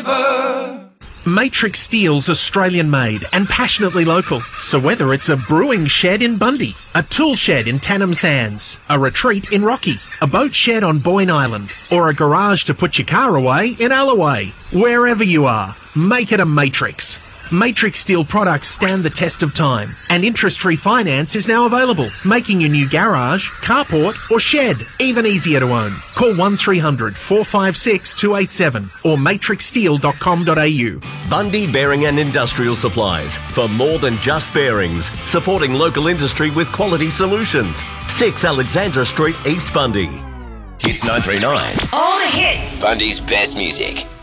river. Matrix Steel's Australian made and passionately local. So whether it's a brewing shed in Bundy, a tool shed in Tannum Sands, a retreat in Rocky, a boat shed on Boyne Island, or a garage to put your car away in Alloway, wherever you are, make it a Matrix. Matrix Steel products stand the test of time, and interest-free finance is now available, making your new garage, carport or shed even easier to own. Call 1300 456 287 or matrixsteel.com.au. Bundy Bearing and Industrial Supplies, for more than just bearings, supporting local industry with quality solutions. 6 Alexandra Street, East Bundy. Hits 939. All the hits. Bundy's best music.